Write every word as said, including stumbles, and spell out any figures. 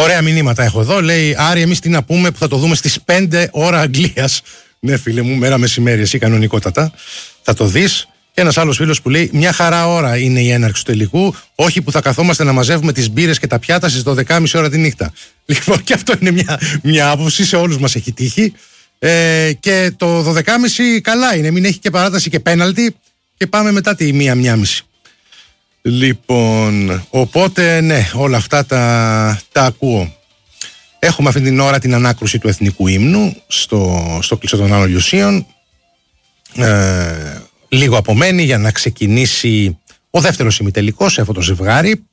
Ωραία μηνύματα έχω εδώ. Λέει Άρη, εμείς τι να πούμε που θα το δούμε στις πέντε ώρα Αγγλίας. Ναι, φίλε μου, μέρα μεσημέρι, εσύ κανονικότατα. Θα το δεις. Και ένας άλλος φίλος που λέει: μια χαρά ώρα είναι η έναρξη του τελικού. Όχι που θα καθόμαστε να μαζεύουμε τις μπύρες και τα πιάτα στις δώδεκα και μισή ώρα τη νύχτα. Λοιπόν, και αυτό είναι μια, μια άποψη, σε όλους μας έχει τύχει. Ε, και το δώδεκα και μισή καλά είναι, μην έχει και παράταση και πέναλτι. Και πάμε μετά τη μία, μία μισή. Λοιπόν, οπότε ναι, όλα αυτά τα, τα ακούω. Έχουμε αυτή την ώρα την ανάκρουση του εθνικού ύμνου στο, στο κλεισό των Άλλων Λιουσίων. Ε, λίγο απομένει για να ξεκινήσει ο δεύτερος ημιτελικός σε αυτό το ζευγάρι.